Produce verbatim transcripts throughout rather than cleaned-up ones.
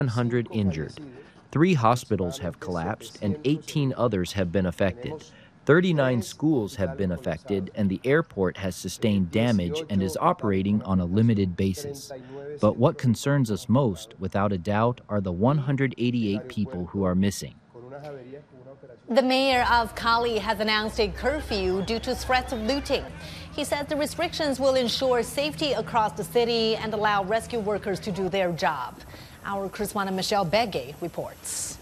hundred injured. Three hospitals have collapsed and eighteen others have been affected. thirty-nine schools have been affected, and the airport has sustained damage and is operating on a limited basis. But what concerns us most, without a doubt, are the one hundred eighty-eight people who are missing. The mayor of Cali has announced a curfew due to threats of looting. He says the restrictions will ensure safety across the city and allow rescue workers to do their job. Our correspondent Michelle Begay reports.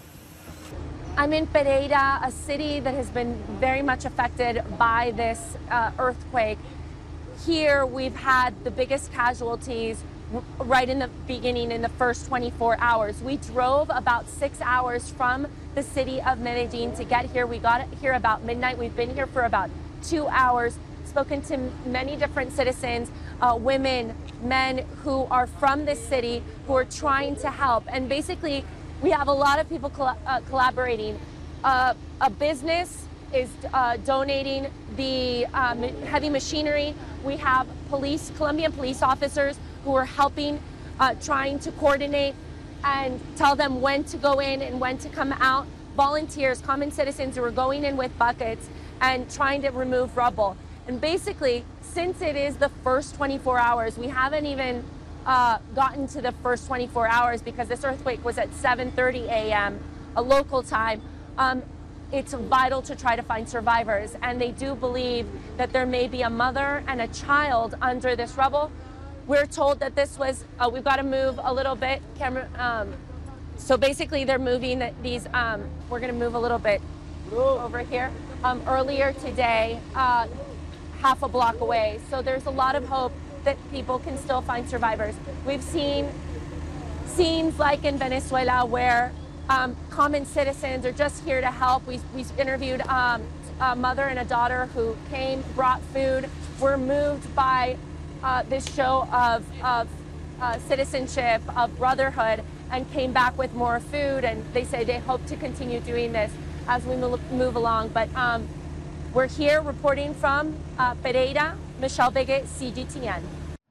I'm in Pereira, a city that has been very much affected by this uh, earthquake. Here we've had the biggest casualties right in the beginning, in the first twenty-four hours. We drove about six hours from the city of Medellin to get here. We got here about midnight. We've been here for about two hours, spoken to many different citizens, uh, women, men who are from this city who are trying to help. And basically, we have a lot of people coll uh, collaborating. Uh, a business is uh, donating the um, heavy machinery. We have police, Colombian police officers who are helping, uh, trying to coordinate and tell them when to go in and when to come out. Volunteers, common citizens who are going in with buckets and trying to remove rubble. And basically, since it is the first twenty-four hours, we haven't even uh, gotten to the first twenty-four hours because this earthquake was at seven thirty a m a local time. Um, it's vital to try to find survivors, and they do believe that there may be a mother and a child under this rubble. We're told that this was, uh, we've got to move a little bit. Camera, um, so basically they're moving these, um, we're going to move a little bit over here. Um, earlier today, uh, half a block away. So there's a lot of hope that people can still find survivors. We've seen scenes like in Venezuela where um, common citizens are just here to help. We, we interviewed um, a mother and a daughter who came, brought food, were moved by Uh, this show of, of uh, citizenship, of brotherhood, and came back with more food. And they say they hope to continue doing this as we move along. But um, we're here reporting from uh, Pereira. Michelle Begay, C G T N.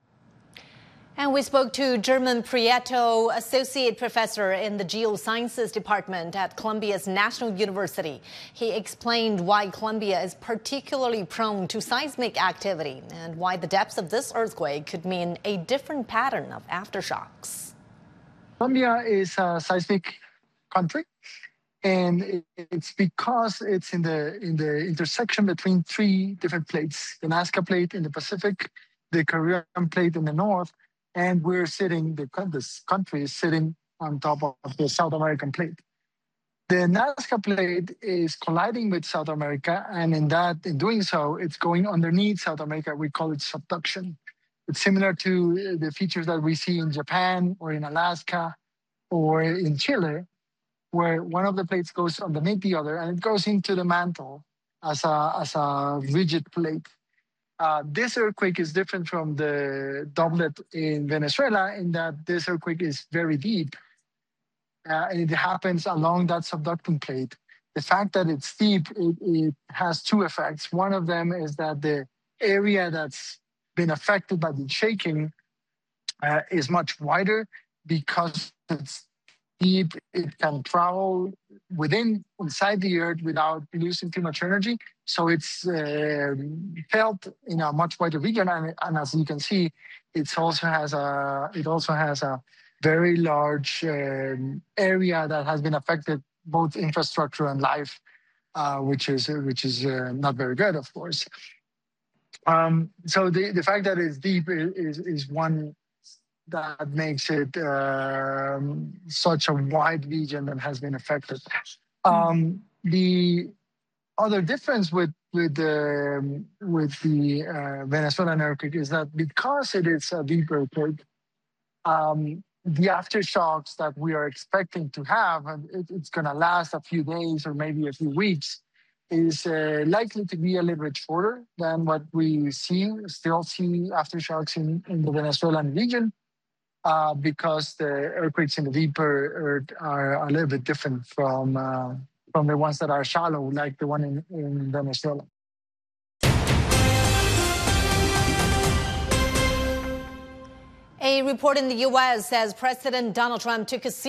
And we spoke to German Prieto, Associate Professor in the Geosciences Department at Colombia's National University. He explained why Colombia is particularly prone to seismic activity and why the depths of this earthquake could mean a different pattern of aftershocks. Colombia is a seismic country, and it's because it's in the, in the intersection between three different plates: the Nazca Plate in the Pacific, the Caribbean Plate in the north, and we're sitting, the, this country is sitting on top of the South American plate. The Nazca Plate is colliding with South America, and in that, in doing so, it's going underneath South America. We call it subduction. It's similar to the features that we see in Japan or in Alaska or in Chile, where one of the plates goes underneath the other, and it goes into the mantle as a, as a rigid plate. Uh, this earthquake is different from the doublet in Venezuela in that this earthquake is very deep. Uh, and it happens along that subducting plate. The fact that it's deep, it, it has two effects. One of them is that the area that's been affected by the shaking uh, is much wider because it's deep. It can travel within, inside the earth without losing too much energy. So it's uh, felt in a much wider region, and, and as you can see, it also has a it also has a very large um, area that has been affected, both infrastructure and life, uh, which is which is uh, not very good, of course. Um, so the the fact that it's deep is is one that makes it um, such a wide region that has been affected. Um, the other difference with with the with the uh, Venezuelan earthquake is that because it is a deep earthquake, um, the aftershocks that we are expecting to have, and it, it's going to last a few days or maybe a few weeks, is uh, likely to be a little bit shorter than what we see still see aftershocks in, in the Venezuelan region, uh, because the earthquakes in the deeper earth are a little bit different from. Uh, from the ones that are shallow, like the one in, in Venezuela. A report in the U S says President Donald Trump took a